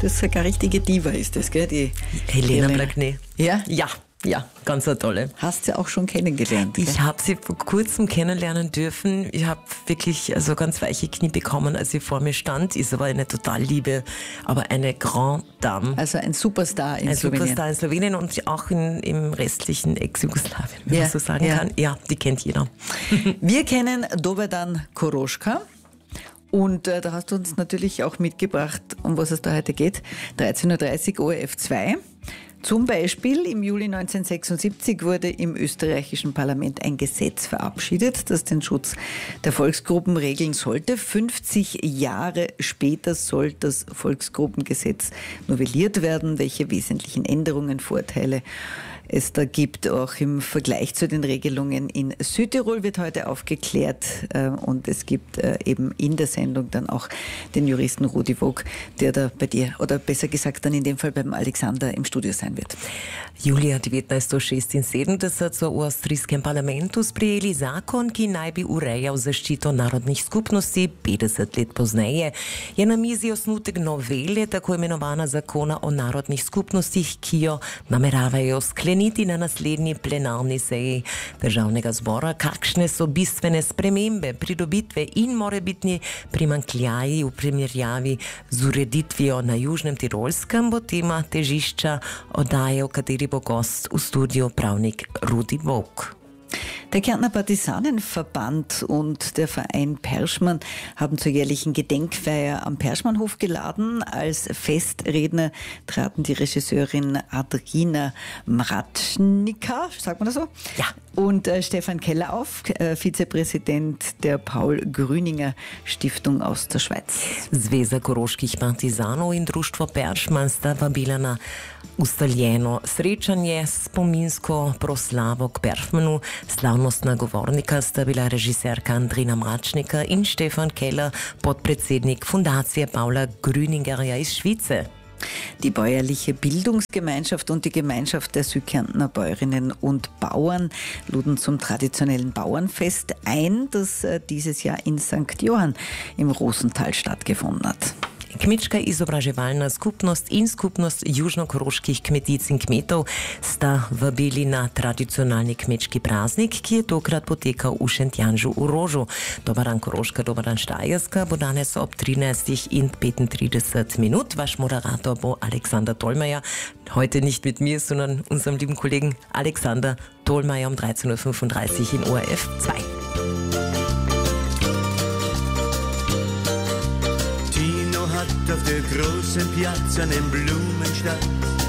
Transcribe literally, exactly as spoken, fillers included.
Das ist eine richtige Diva, ist das, gell? Die Helena Blackney. Ja? Ja, ja, ganz eine tolle. Hast du auch schon kennengelernt? Gell? Ich habe sie vor kurzem kennenlernen dürfen. Ich habe wirklich also ganz weiche Knie bekommen, als sie vor mir stand. Ist aber eine total liebe, aber eine Grande Dame. Also ein Superstar in ein Slowenien. Ein Superstar in Slowenien und auch in, im restlichen Ex-Jugoslawien, wenn ja, man so sagen ja. kann. Ja, die kennt jeder. Wir kennen Doberdan Koroška. Und äh, da hast du uns natürlich auch mitgebracht, um was es da heute geht. dreizehn Uhr dreißig O R F zwei. Zum Beispiel im Juli neunzehnhundertsechsundsiebzig wurde im österreichischen Parlament ein Gesetz verabschiedet, das den Schutz der Volksgruppen regeln sollte. fünfzig Jahre später soll das Volksgruppengesetz novelliert werden. Welche wesentlichen Änderungen, Vorteile es da gibt, auch im Vergleich zu den Regelungen in Südtirol, wird heute aufgeklärt. Und es gibt eben in der Sendung dann auch den Juristen Rudi Vogt, der da bei dir, oder besser gesagt dann in dem Fall beim Alexander im Studio sein wird. Julija, devetnajsto šestinsedemdeset so v avstrijskem parlamentu sprejeli zakon, ki naj bi urejal zaščito narodnih skupnosti. petdeset let pozneje je na mizi osnutek novele, tako imenovana zakona o narodnih skupnostih, ki jo nameravajo skleniti na naslednji plenarni seji državnega zbora. Kakšne so bistvene spremembe, pridobitve in morebitni primanjkljaji v primerjavi z ureditvijo na Južnem Tirolskem, bo tema težišča oddaje, v kateri bo gost v studiu Pravnik Rudi Vogt. Der Kärntner Partisanenverband und der Verein Perschmann haben zur jährlichen Gedenkfeier am Perschmannhof geladen. Als Festredner traten die Regisseurin Adrina Mracznika, sagt man das so? Ja. Und äh, Stefan Keller auf, äh, Vizepräsident der Paul-Grüninger Stiftung aus der Schweiz. Zveza koroških partizanov in društvo Peršman sta vabila na ustaljeno srečanje, spominsko proslavo k Peršmanu. Slavnostna govornika sta bila režiserka Adrina Mracznika in Stefan Keller, podpredsednik Fundacije Paula Grüningerja iz Švice. Die bäuerliche Bildungsgemeinschaft und die Gemeinschaft der Südkärntner Bäuerinnen und Bauern luden zum traditionellen Bauernfest ein, das dieses Jahr in Sankt Johann im Rosental stattgefunden hat. Kmečka izobraževalna skupnost in skupnost južnokoroških kmetic in kmetov sta vabili na tradicionalni kmečki praznik, ki je tokrat potekal v Šentjanžu v Rožu. Dobar dan Koroška, dobar dan Štajerska bo danes ob trinajstih in petintrideset Minut. Vaš moderator bo Alexander Tolmajer. Heute nicht mit mir, sondern unserem lieben Kollegen Alexander Tolmajer um dreizehn Uhr fünfunddreißig in O R F zwei. Auf der großen Piazza in Blumenstadt